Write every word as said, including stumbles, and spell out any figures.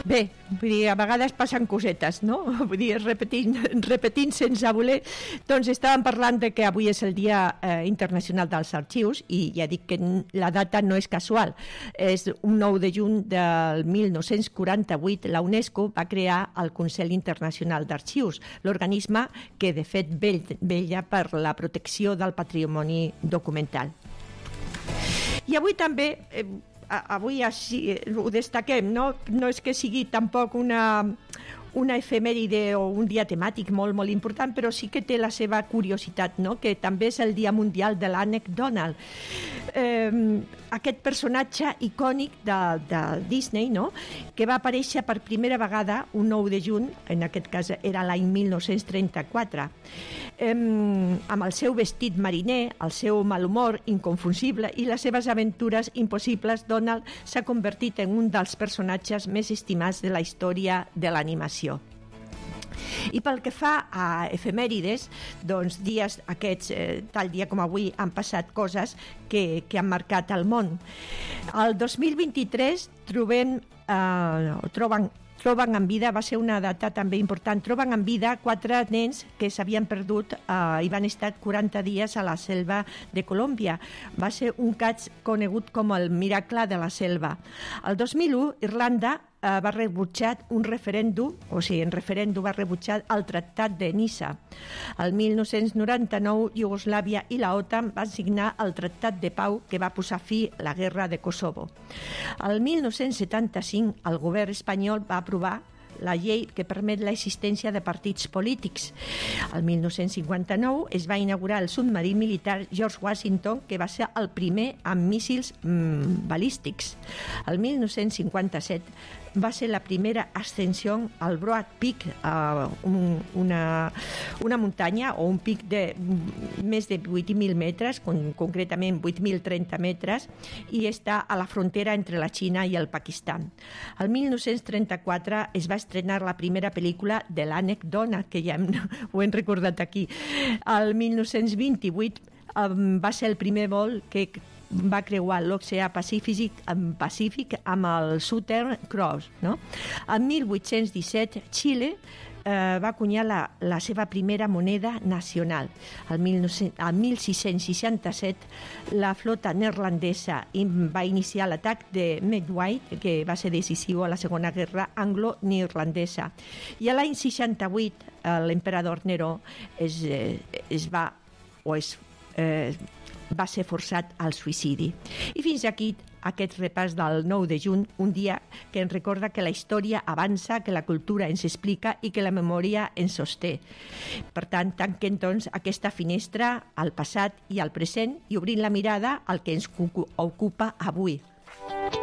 Bé, vull dir, a vegades passen cosetes, no? Vull dir, repetint, repetint sense voler. Doncs estàvem parlant de que avui és el Dia eh, Internacional dels Arxius i ja dic que la data no és casual. És un nou de juny del mil nou-cents quaranta-vuit, la UNESCO va crear el Consell Internacional d'Arxius, l'organisme que de fet vetlla per la protecció del patrimoni documental. I avui també... Eh, avui així ho destaquem, no? No és que sigui tampoc una, una efemèride o un dia temàtic molt, molt important, però sí que té la seva curiositat, no? Que també és el Dia Mundial de l'Ànec Donald. Eh, aquest personatge icònic de, de Disney, no? Que va aparèixer per primera vegada un nou de juny, en aquest cas era l'any mil nou-cents trenta-quatre, eh, amb el seu vestit mariner, el seu mal humor inconfusible i les seves aventures impossibles, Donald s'ha convertit en un dels personatges més estimats de la història de l'animació. I pel que fa a efemèrides, doncs dies aquests, eh, tal dia com avui, han passat coses que, que han marcat el món. El dos mil vint-i-tres trobem, eh, troben Troben en vida, va ser una data també important, troben en vida quatre nens que s'havien perdut eh, i van estar quaranta dies a la selva de Colòmbia. Va ser un cas conegut com el miracle de la selva. El dos mil u, Irlanda eh, va rebutjar un referèndum, o sigui, en referèndum va rebutjar el Tractat de Niça. El mil nou-cents noranta-nou, Iugoslàvia i la OTAN van signar el Tractat de Pau que va posar fi a la guerra de Kosovo. El mil nou-cents setanta-cinc, el govern espanyol va aprovar la llei que permet l'existència de partits polítics. El mil nou-cents cinquanta-nou es va inaugurar el submarí militar George Washington, que va ser el primer amb míssils mmm, balístics. El mil nou-cents cinquanta-set va ser la primera ascensió al Broad Peak, uh, un, una, una muntanya o un pic de més de vuit mil metres, con, concretament vuit mil trenta metres, i està a la frontera entre la Xina i el Pakistan. El mil nou-cents trenta-quatre es va estrenar la primera pel·lícula de l'Ànec Donald, que ja hem, ho hem recordat aquí. El mil nou-cents vint-i-vuit um, va ser el primer vol que va creuar l'oceà Pacífic, Pacífic amb el Southern Cross, no? En mil vuit-cents disset, Xile eh, va acunyar la, la seva primera moneda nacional. El mil sis-cents seixanta-set, la flota neerlandesa va iniciar l'atac de Medway, que va ser decisiu a la Segona Guerra anglo-neerlandesa. I a l'any seixanta-vuit, eh, l'emperador Neró es, eh, es va o es eh, va ser forçat al suïcidi. I fins aquí aquest repàs del nou de juny, un dia que ens recorda que la història avança, que la cultura ens explica i que la memòria ens sosté. Per tant, tanquem doncs aquesta finestra al passat i al present i obrim la mirada al que ens ocupa avui.